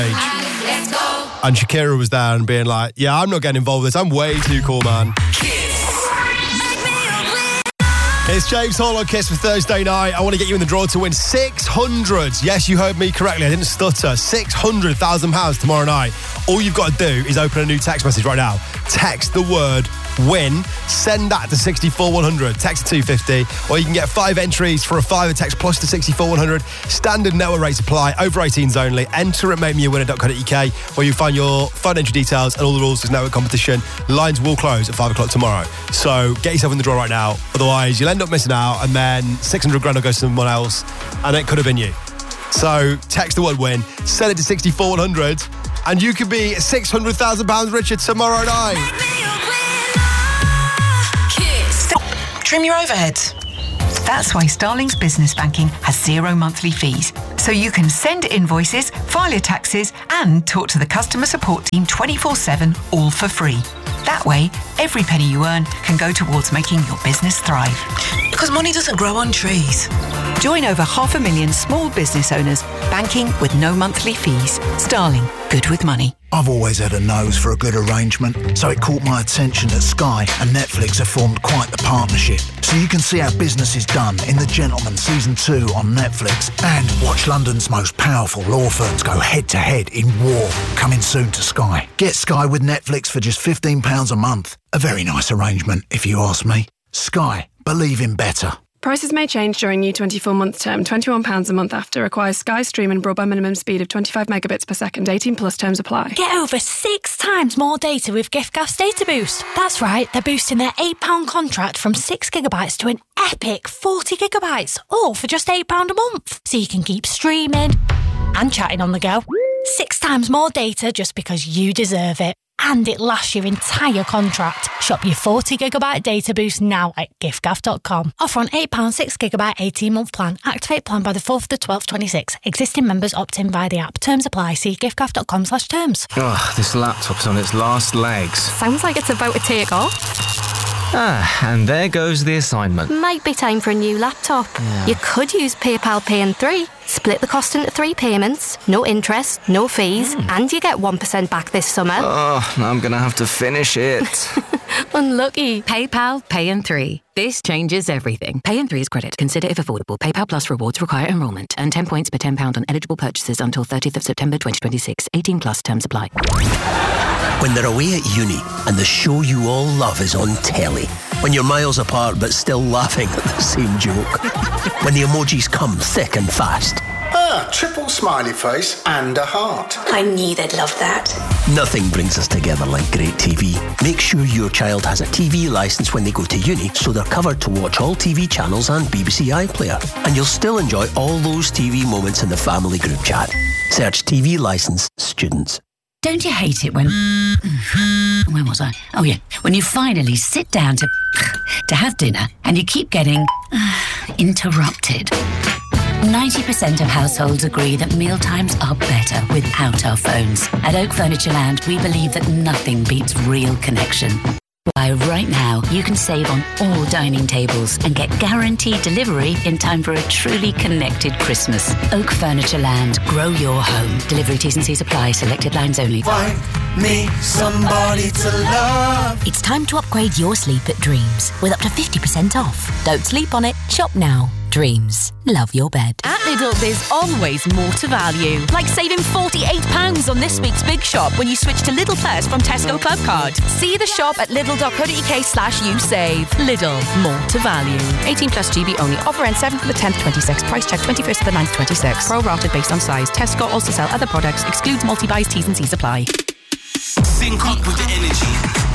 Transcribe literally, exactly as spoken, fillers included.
Let's go. And Shakira was there and being like, yeah, I'm not getting involved with this. I'm way too cool, man. It's James Hall on Kiss for Thursday night. I want to get you in the draw to win six hundred. Yes, you heard me correctly. I didn't stutter. six hundred thousand pounds tomorrow night. All you've got to do is open a new text message right now. Text the word win. Send that to six four one hundred. Text two fifty. Or you can get five entries for a fiver text plus to six four one hundred. Standard network rates apply. Over eighteens only. Enter at make me a winner dot co dot uk where you find your phone entry details and all the rules of network competition. Lines will close at five o'clock tomorrow. So get yourself in the draw right now. Otherwise, you'll end up missing out and then six hundred grand will go to someone else and it could have been you. So text the word win. Send it to six four one hundred and you could be six hundred thousand pounds richer tomorrow night. Trim your overheads. That's why Starling's Business Banking has zero monthly fees. So you can send invoices, file your taxes, and talk to the customer support team twenty-four seven, all for free. That way, every penny you earn can go towards making your business thrive. Because money doesn't grow on trees. Join over half a million small business owners, banking with no monthly fees. Starling, good with money. I've always had a nose for a good arrangement, so it caught my attention that Sky and Netflix have formed quite the partnership. So you can see how business is done in The Gentleman Season two on Netflix and watch London's most powerful law firms go head-to-head in war, coming soon to Sky. Get Sky with Netflix for just fifteen pounds a month. A very nice arrangement, if you ask me. Sky. Believe in better. Prices may change during new twenty-four month term. twenty-one pounds a month after. Requires Sky Stream and broadband minimum speed of twenty-five megabits per second. eighteen plus terms apply. Get over six times more data with giffgaff's Data Boost. That's right, they're boosting their eight pounds contract from six gigabytes to an epic forty gigabytes, all for just eight pounds a month. So you can keep streaming and chatting on the go. Six times more data just because you deserve it. And it lasts your entire contract. Shop your forty gigabyte data boost now at giffgaff dot com. Offer on eight pounds six gigabyte eighteen month plan. Activate plan by the fourth of the twelfth twenty-six. Existing members opt in via the app. Terms apply. See giffgaff dot com slash terms. Ugh, this laptop's on its last legs. Sounds like it's about to take off. Ah, and there goes the assignment. Might be time for a new laptop. Yeah. You could use PayPal Pay in three. Split the cost into three payments, no interest, no fees, mm. and you get one percent back this summer. Oh, I'm going to have to finish it. Unlucky. PayPal Pay in three. This changes everything. Pay in three is credit. Consider if affordable. PayPal Plus rewards require enrolment. Earn ten points per ten pounds on eligible purchases until thirtieth of September twenty twenty-six. eighteen plus terms apply. When they're away at uni and the show you all love is on telly. When you're miles apart but still laughing at the same joke. When the emojis come thick and fast. Ah, triple smiley face and a heart. I knew they'd love that. Nothing brings us together like great T V. Make sure your child has a T V licence when they go to uni so they're covered to watch all T V channels and B B C iPlayer. And you'll still enjoy all those T V moments in the family group chat. Search T V licence students. Don't you hate it when... Where was I? Oh, yeah. When you finally sit down to... to have dinner and you keep getting... interrupted. ninety percent of households agree that mealtimes are better without our phones. At Oak Furniture Land, we believe that nothing beats real connection. Why, right now, you can save on all dining tables and get guaranteed delivery in time for a truly connected Christmas. Oak Furniture Land. Grow your home. Delivery T's and C's apply. Selected lines only. Find me somebody to love. It's time to upgrade your sleep at Dreams with up to fifty percent off. Don't sleep on it. Shop now. Dreams. Love your bed. At Lidl, there's always more to value. Like saving forty-eight pounds on this week's Big Shop when you switch to Lidl Plus from Tesco Club Card. See the shop at lidl dot co dot uk slash you save. Lidl. More to value. eighteen plus G B only. Offer ends seventh of the tenth twenty-six. Price check twenty-first of the ninth twenty-six. Pro rated based on size. Tesco also sell other products. Excludes multi-buys. T's and C's apply. Sync up with the energy.